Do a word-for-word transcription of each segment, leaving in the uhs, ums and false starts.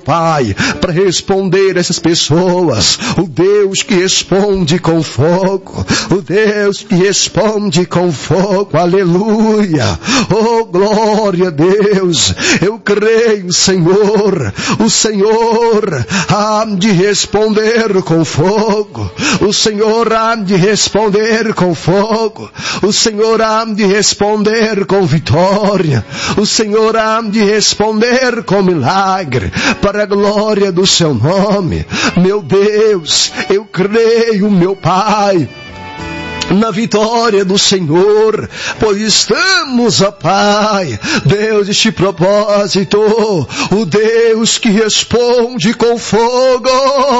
Pai, para responder essas pessoas. O Deus que responde com fogo, o Deus que responde com fogo, aleluia, oh glória a Deus. Eu creio, Senhor, o Senhor há de responder com fogo, o Senhor há de responder com fogo, o Senhor há de responder com vitória, o Senhor há de responder com milagre, para a glória do seu nome. Meu Deus, eu creio, meu Pai, na vitória do Senhor, pois estamos, ó Pai, Deus, este propósito, o Deus que responde com fogo,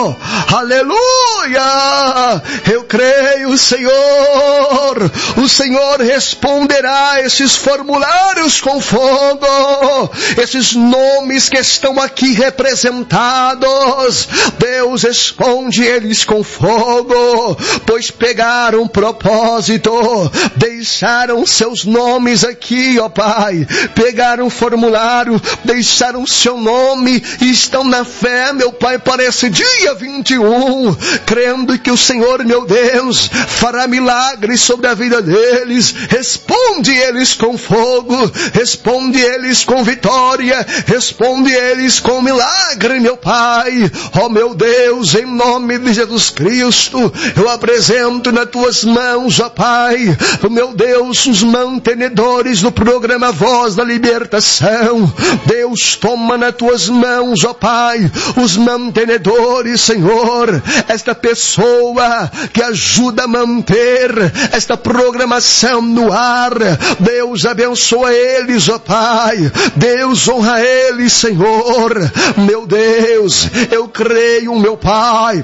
aleluia, eu creio, Senhor, o Senhor responderá a esses formulários com fogo, esses nomes que estão aqui representados, Deus responde eles com fogo, pois pegaram um propósito, propósito, deixaram seus nomes aqui, ó Pai, pegaram o formulário, deixaram seu nome e estão na fé, meu Pai, para esse dia vinte e um, crendo que o Senhor, meu Deus, fará milagres sobre a vida deles. Responde eles com fogo, responde eles com vitória, responde eles com milagre, meu Pai. Ó meu Deus, em nome de Jesus Cristo, eu apresento nas tuas mãos, ó Pai, meu Deus, os mantenedores do programa Voz da Libertação. Deus, toma nas tuas mãos, ó Pai, os mantenedores, Senhor, esta pessoa que ajuda a manter esta programação no ar. Deus, abençoa eles, ó Pai, Deus, honra eles, Senhor. Meu Deus, eu creio, meu Pai,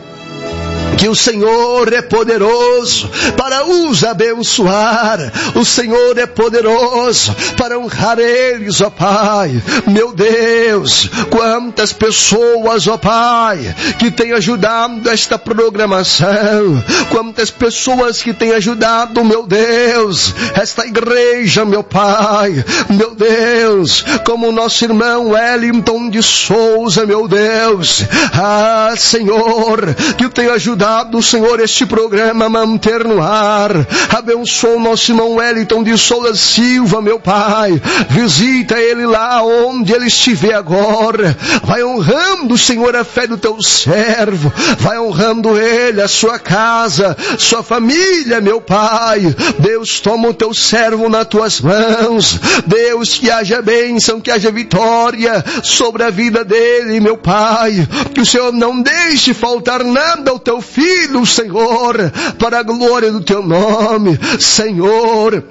que o Senhor é poderoso para os abençoar. O Senhor é poderoso para honrar eles, ó Pai. Meu Deus, quantas pessoas, ó Pai, que têm ajudado esta programação. Quantas pessoas que têm ajudado, meu Deus, esta igreja, meu Pai. Meu Deus, como o nosso irmão Wellington de Souza, meu Deus. Ah, Senhor, que tem ajudado o Senhor este programa a manter no ar. Abençoa o nosso irmão Wellington de Souza Silva, meu Pai. Visita ele lá onde ele estiver agora. Vai honrando, Senhor, a fé do teu servo. Vai honrando ele, a sua casa, sua família, meu Pai. Deus, toma o teu servo nas tuas mãos. Deus, que haja bênção, que haja vitória sobre a vida dele, meu Pai. Que o Senhor não deixe faltar nada ao teu filho, Senhor, para a glória do teu nome, Senhor.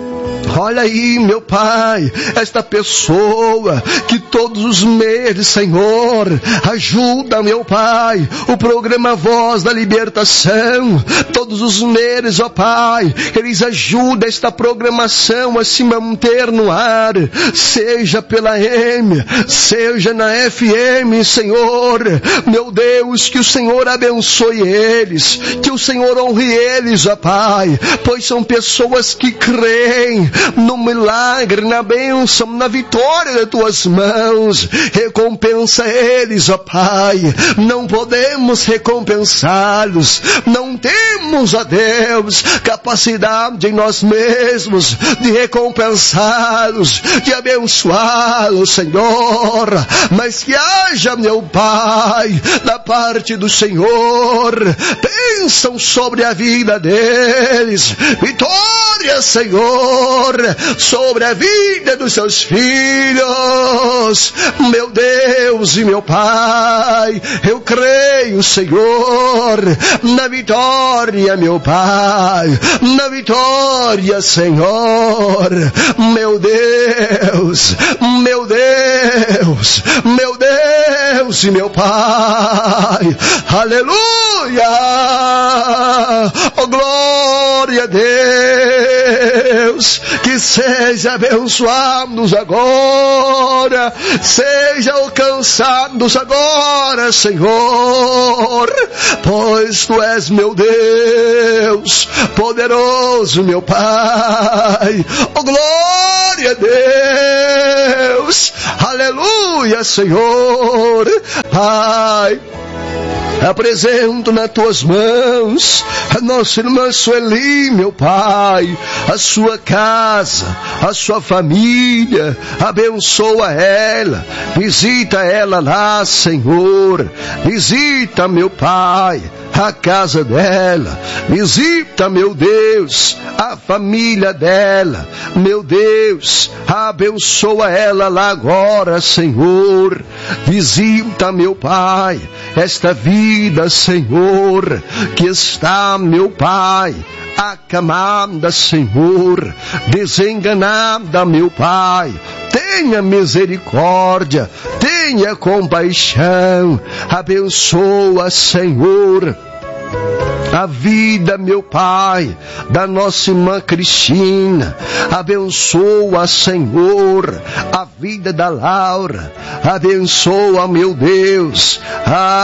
Olha aí, meu Pai, esta pessoa que todos os meses, Senhor, ajuda, meu Pai, o programa Voz da Libertação. Todos os meses, ó Pai, eles ajudam esta programação a se manter no ar, seja pela M, seja na F M, Senhor. Meu Deus, que o Senhor abençoe eles, que o Senhor honre eles, ó Pai, pois são pessoas que creem no milagre, na bênção, na vitória das tuas mãos. Recompensa eles, ó Pai. Não podemos recompensá-los, não temos, ó Deus, capacidade em nós mesmos de recompensá-los, de abençoá-los, Senhor, mas que haja, meu Pai, da parte do Senhor, bênção sobre a vida deles, vitória, Senhor, sobre a vida dos seus filhos. Meu Deus e meu Pai, eu creio, Senhor, na vitória, meu Pai, na vitória, Senhor. Meu Deus, meu Deus, meu Deus e meu Pai, aleluia, oh glória a Deus. Que seja abençoados agora, seja alcançados agora, Senhor, pois Tu és meu Deus, poderoso, meu Pai, oh glória a Deus, aleluia, Senhor, Ai, apresento nas tuas mãos a nossa irmã Sueli, meu Pai, a sua casa, a sua família. Abençoa ela, visita ela lá, Senhor. Visita, meu Pai, a casa dela. Visita, meu Deus, a família dela. Meu Deus, abençoa ela lá agora, Senhor. Visita, meu Pai, esta vida, Senhor, que está, meu Pai, acamada, Senhor, desenganada, meu Pai. Tenha misericórdia, tenha compaixão, abençoa, Senhor, a vida, meu Pai, da nossa irmã Cristina. Abençoa, Senhor, a vida da Laura. Abençoa, meu Deus, a